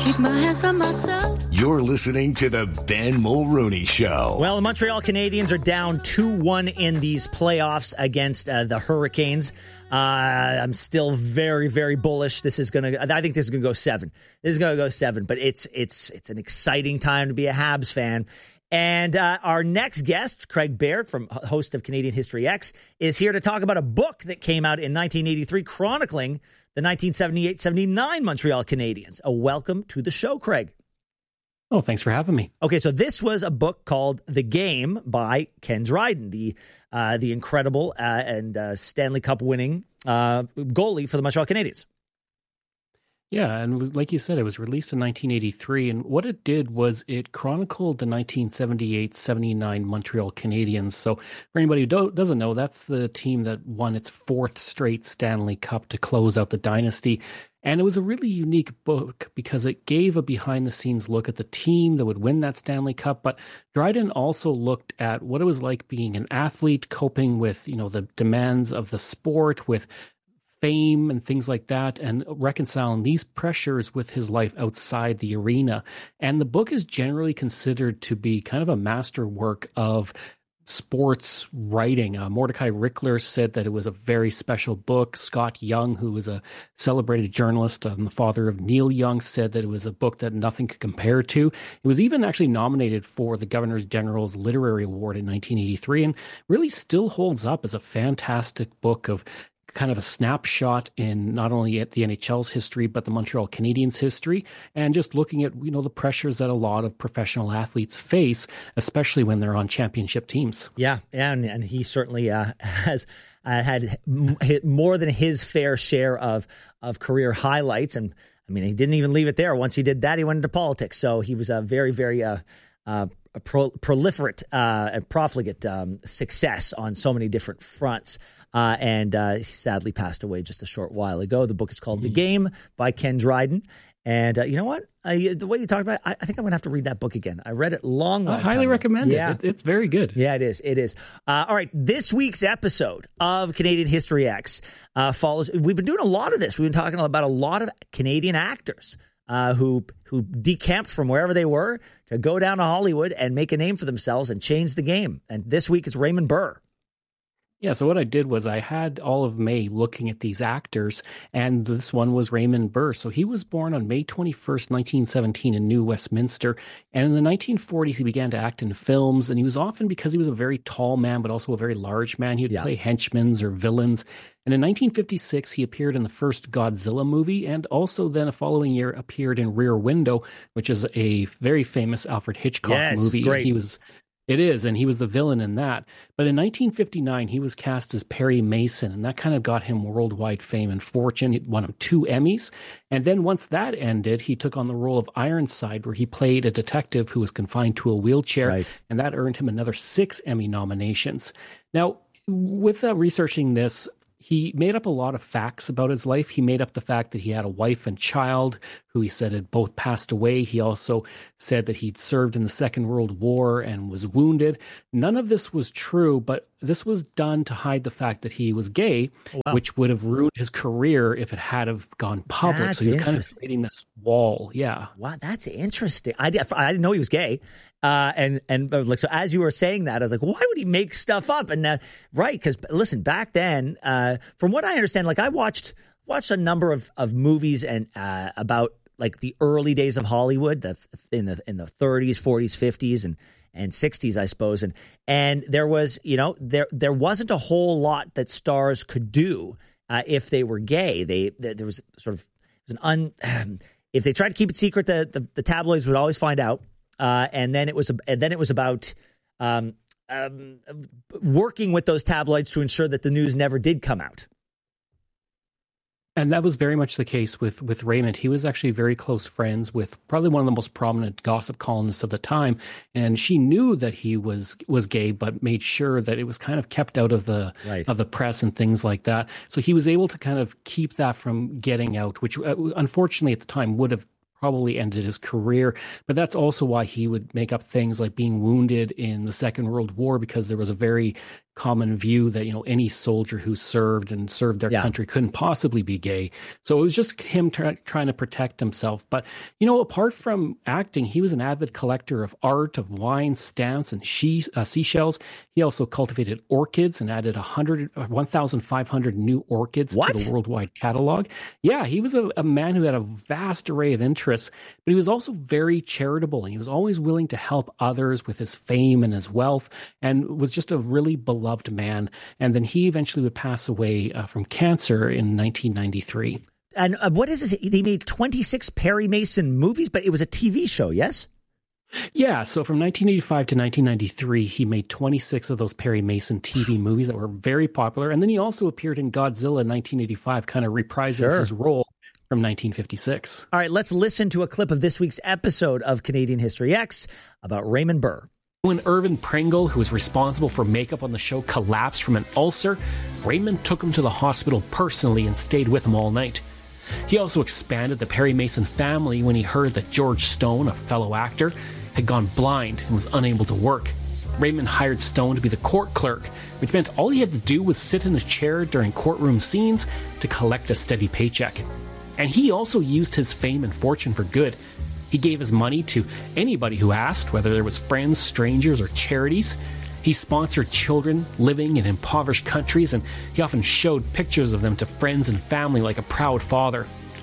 keep my hands on myself. You're listening to the Ben Mulrooney Show. Well, the Montreal Canadiens are down 2-1 in these playoffs against the Hurricanes. I'm still very, very bullish. I think this is going to go 7. This is going to go 7, but it's an exciting time to be a Habs fan. And our next guest, Craig Baird, host of Canadian History X, is here to talk about a book that came out in 1983 chronicling the 1978-79 Montreal Canadiens. A welcome to the show, Craig. Oh, thanks for having me. Okay, so this was a book called The Game by Ken Dryden, the incredible and Stanley Cup winning goalie for the Montreal Canadiens. Yeah, and like you said, it was released in 1983, and what it did was it chronicled the 1978-79 Montreal Canadiens. So for anybody who doesn't know, that's the team that won its 4th straight Stanley Cup to close out the dynasty. And it was a really unique book because it gave a behind-the-scenes look at the team that would win that Stanley Cup. But Dryden also looked at what it was like being an athlete, coping with, the demands of the sport, with fame and things like that, and reconciling these pressures with his life outside the arena. And the book is generally considered to be kind of a masterwork of sports writing. Mordecai Rickler said that it was a very special book. Scott Young, who was a celebrated journalist and the father of Neil Young, said that it was a book that nothing could compare to. It was even actually nominated for the Governor General's Literary Award in 1983 and really still holds up as a fantastic book of kind of a snapshot in not only at the NHL's history, but the Montreal Canadiens' history, and just looking at, the pressures that a lot of professional athletes face, especially when they're on championship teams. Yeah, and he certainly has had more than his fair share of career highlights. And I mean, he didn't even leave it there. Once he did that, he went into politics. So he was a very, very proliferate and profligate success on so many different fronts. And he sadly passed away just a short while ago. The book is called The Game by Ken Dryden. And you know what? The way you talked about it, I think I'm going to have to read that book again. I read it long I highly recommend it. It's very good. Yeah, it is. It is. All right. This week's episode of Canadian History X follows. We've been doing a lot of this. We've been talking about a lot of Canadian actors who decamped from wherever they were to go down to Hollywood and make a name for themselves and change the game. And this week it's Raymond Burr. Yeah, so what I did was I had all of May looking at these actors, and this one was Raymond Burr. So he was born on May 21st, 1917 in New Westminster, and in the 1940s he began to act in films, and he was often, because he was a very tall man but also a very large man, he'd play henchmen or villains. And in 1956 he appeared in the first Godzilla movie, and also then a following year appeared in Rear Window, which is a very famous Alfred Hitchcock movie. Great. It is, and he was the villain in that. But in 1959, he was cast as Perry Mason, and that kind of got him worldwide fame and fortune. He won him 2 Emmys. And then once that ended, he took on the role of Ironside, where he played a detective who was confined to a wheelchair, and that earned him another 6 Emmy nominations. Now, with researching this, he made up a lot of facts about his life. He made up the fact that he had a wife and child who he said had both passed away. He also said that he'd served in the Second World War and was wounded. None of this was true, but this was done to hide the fact that he was gay, which would have ruined his career if it had have gone public. So he was kind of creating this wall. Yeah. Wow, that's interesting. I didn't know he was gay. And like, so as you were saying that, I was like, why would he make stuff up? And right, because listen, back then, from what I understand, like I watched a number of movies and about like the early days of Hollywood, in the 30s, 40s, 50s, and 60s, I suppose, and there was, there wasn't a whole lot that stars could do if they were gay. There was sort of if they tried to keep it secret, the tabloids would always find out. And then it was about working with those tabloids to ensure that the news never did come out. And that was very much the case with Raymond. He was actually very close friends with probably one of the most prominent gossip columnists of the time. And she knew that he was gay, but made sure that it was kind of kept out of the press and things like that. So he was able to kind of keep that from getting out, which unfortunately at the time would have probably ended his career. But that's also why he would make up things like being wounded in the Second World War, because there was a very common view that, any soldier who served their country couldn't possibly be gay. So it was just him trying to protect himself. But, apart from acting, he was an avid collector of art, of wine, stamps, and seashells. He also cultivated orchids and added 1,500 new orchids to the worldwide catalog. Yeah, he was a man who had a vast array of interests, but he was also very charitable, and he was always willing to help others with his fame and his wealth, and was just a really beloved man. And then he eventually would pass away from cancer in 1993. And what is this? He made 26 Perry Mason movies, but it was a TV show, yes? Yeah, so from 1985 to 1993, he made 26 of those Perry Mason TV movies that were very popular. And then he also appeared in Godzilla in 1985, kind of reprising his role from 1956. All right, let's listen to a clip of this week's episode of Canadian History X about Raymond Burr. When Irvin Pringle, who was responsible for makeup on the show, collapsed from an ulcer, Raymond took him to the hospital personally and stayed with him all night. He also expanded the Perry Mason family when he heard that George Stone, a fellow actor, had gone blind and was unable to work. Raymond hired Stone to be the court clerk, which meant all he had to do was sit in a chair during courtroom scenes to collect a steady paycheck. And he also used his fame and fortune for good. He gave his money to anybody who asked, whether there was friends, strangers, or charities. He sponsored children living in impoverished countries, and he often showed pictures of them to friends and family like a proud father.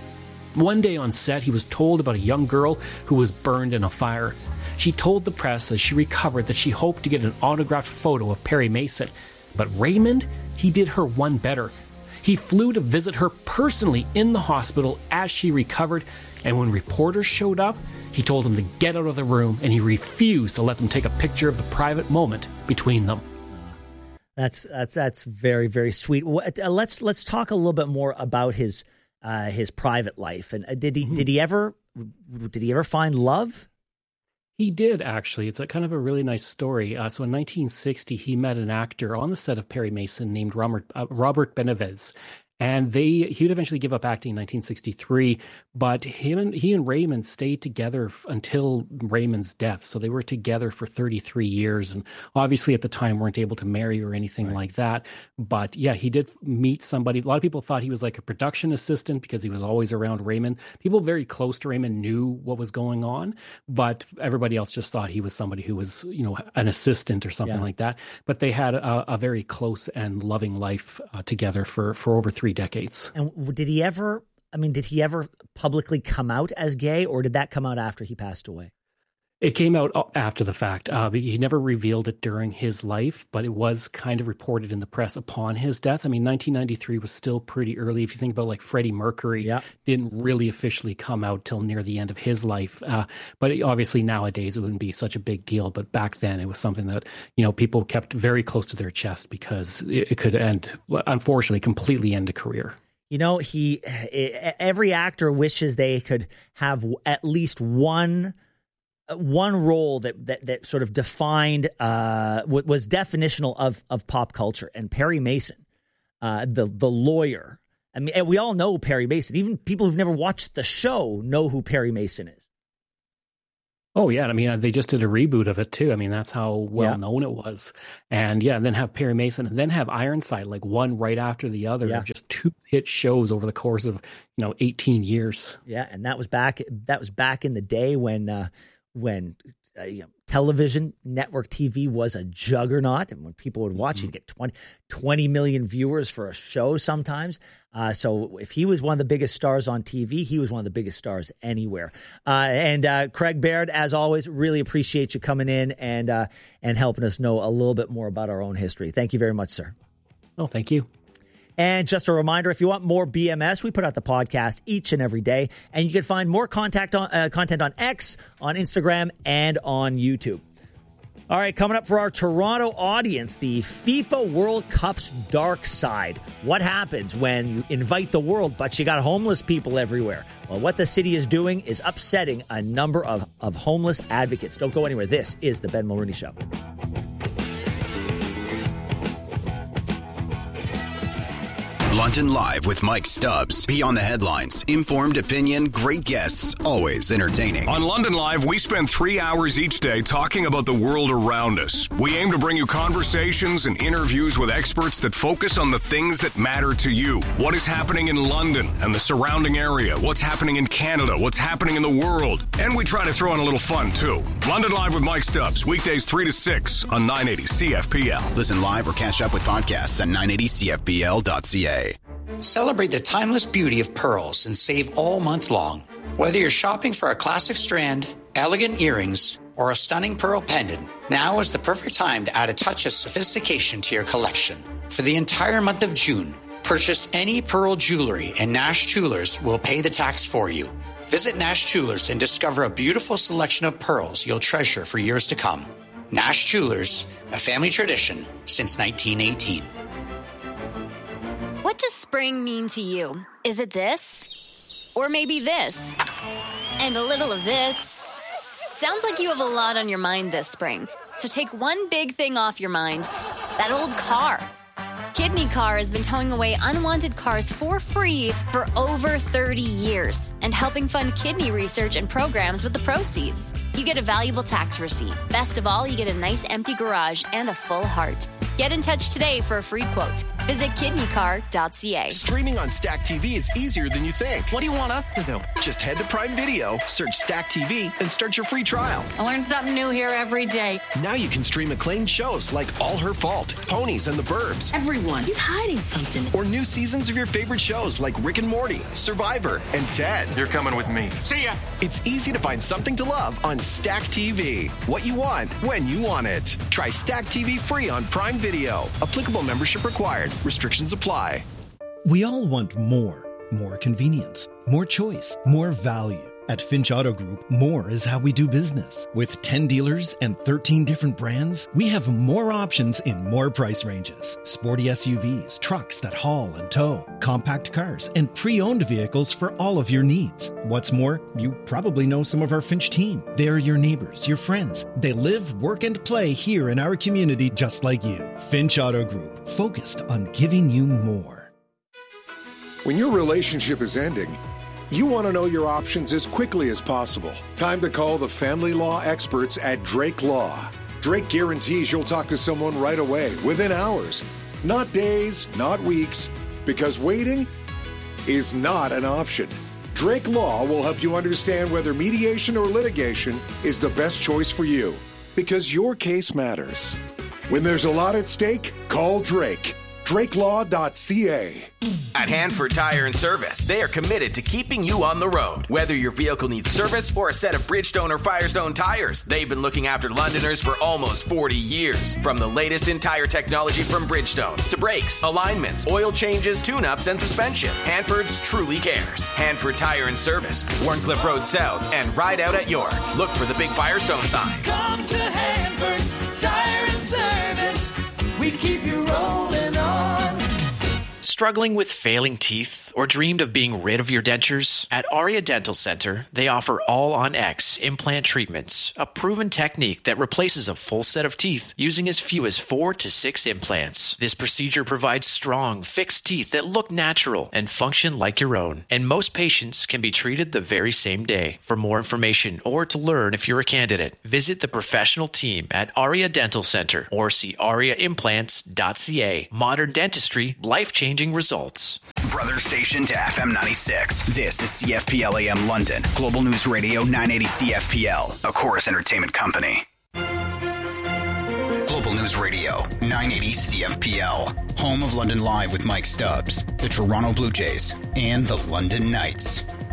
One day on set, he was told about a young girl who was burned in a fire. She told the press as she recovered that she hoped to get an autographed photo of Perry Mason. But Raymond, he did her one better. He flew to visit her personally in the hospital as she recovered, and when reporters showed up, he told them to get out of the room, and he refused to let them take a picture of the private moment between them. That's very, very sweet. Let's talk a little bit more about his private life. And did he ever find love? He did, actually. It's a kind of a really nice story. So in 1960, he met an actor on the set of Perry Mason named Robert Benavides. And he would eventually give up acting in 1963, but he and Raymond stayed together until Raymond's death. So they were together for 33 years, and obviously at the time weren't able to marry or anything like that. But yeah, he did meet somebody. A lot of people thought he was like a production assistant because he was always around Raymond. People very close to Raymond knew what was going on, but everybody else just thought he was somebody who was, an assistant or something like that. But they had a very close and loving life together for over 3 decades. And did he ever publicly come out as gay, or did that come out after he passed away? It came out after the fact. He never revealed it during his life, but it was kind of reported in the press upon his death. 1993 was still pretty early. If you think about Freddie Mercury, didn't really officially come out till near the end of his life. But obviously nowadays it wouldn't be such a big deal. But back then it was something that, people kept very close to their chest because it could unfortunately, completely end a career. Every actor wishes they could have at least one role that sort of defined was definitional of pop culture. And Perry Mason, the lawyer. And we all know Perry Mason. Even people who've never watched the show know who Perry Mason is. Oh, yeah. They just did a reboot of it, too. That's how well known it was. And then have Perry Mason and then have Ironside, like one right after the other, of just 2 hit shows over the course of, 18 years. Yeah. And that was back in the day when television, network TV was a juggernaut, and when people would watch, you'd get 20 million viewers for a show sometimes. So if he was one of the biggest stars on TV, he was one of the biggest stars anywhere. And Craig Baird, as always, really appreciate you coming in and helping us know a little bit more about our own history. Thank you very much, sir. Oh, thank you. And just a reminder, if you want more BMS, we put out the podcast each and every day. And you can find more content on X, on Instagram, and on YouTube. All right, coming up for our Toronto audience, the FIFA World Cup's dark side. What happens when you invite the world, but you got homeless people everywhere? Well, what the city is doing is upsetting a number of homeless advocates. Don't go anywhere. This is the Ben Mulroney Show. London Live with Mike Stubbs. Beyond the headlines, informed opinion, great guests, always entertaining. On London Live, we spend 3 hours each day talking about the world around us. We aim to bring you conversations and interviews with experts that focus on the things that matter to you. What is happening in London and the surrounding area? What's happening in Canada? What's happening in the world? And we try to throw in a little fun, too. London Live with Mike Stubbs, weekdays 3 to 6 on 980 CFPL. Listen live or catch up with podcasts at 980CFPL.ca. Celebrate the timeless beauty of pearls and save all month long. Whether you're shopping for a classic strand, elegant earrings, or a stunning pearl pendant, now is the perfect time to add a touch of sophistication to your collection. For the entire month of June, purchase any pearl jewelry and Nash Jewelers will pay the tax for you. Visit Nash Jewelers and discover a beautiful selection of pearls you'll treasure for years to come. Nash Jewelers, a family tradition since 1918. What does spring mean to you? Is it this? Or maybe this? And a little of this? Sounds like you have a lot on your mind this spring. So take one big thing off your mind. That old car. Kidney Car has been towing away unwanted cars for free for over 30 years and helping fund kidney research and programs with the proceeds. You get a valuable tax receipt. Best of all, you get a nice empty garage and a full heart. Get in touch today for a free quote. Visit kidneycar.ca. Streaming on Stack TV is easier than you think. What do you want us to do? Just head to Prime Video, search Stack TV, and start your free trial. I learn something new here every day. Now you can stream acclaimed shows like All Her Fault, Ponies and the Burbs. Everyone, he's hiding something. Or new seasons of your favorite shows like Rick and Morty, Survivor, and Ted. You're coming with me. See ya! It's easy to find something to love on Stack TV. What you want, when you want it. Try Stack TV free on Prime Video. Applicable membership required. Restrictions apply. We all want more convenience, more choice, more value. At Finch Auto Group, more is how we do business. With 10 dealers and 13 different brands, we have more options in more price ranges. Sporty SUVs, trucks that haul and tow, compact cars, and pre-owned vehicles for all of your needs. What's more, you probably know some of our Finch team. They're your neighbors, your friends. They live, work, and play here in our community just like you. Finch Auto Group, focused on giving you more. When your relationship is ending, you want to know your options as quickly as possible. Time to call the family law experts at Drake Law. Drake guarantees you'll talk to someone right away, within hours. Not days, not weeks, because waiting is not an option. Drake Law will help you understand whether mediation or litigation is the best choice for you, because your case matters. When there's a lot at stake, call Drake. DrakeLaw.ca. At Hanford Tire and Service, they are committed to keeping you on the road. Whether your vehicle needs service or a set of Bridgestone or Firestone tires, they've been looking after Londoners for almost 40 years. From the latest in tire technology from Bridgestone to brakes, alignments, oil changes, tune-ups, and suspension, Hanford's truly cares. Hanford Tire and Service, Warncliffe Road South, and Ride Out at York. Look for the big Firestone sign. Come to Hanford Tire and Service. We keep you rolling on. Struggling with failing teeth or dreamed of being rid of your dentures? At Aria Dental Center, they offer All-on-X implant treatments, a proven technique that replaces a full set of teeth using as few as 4 to 6 implants. This procedure provides strong, fixed teeth that look natural and function like your own. And most patients can be treated the very same day. For more information or to learn if you're a candidate, visit the professional team at Aria Dental Center or see ariaimplants.ca. Modern dentistry, life-changing results. Brother station to FM 96. This is CFPL AM London. Global News Radio 980 CFPL. A Chorus Entertainment Company. Global News Radio 980 CFPL. Home of London Live with Mike Stubbs, the Toronto Blue Jays, and the London Knights.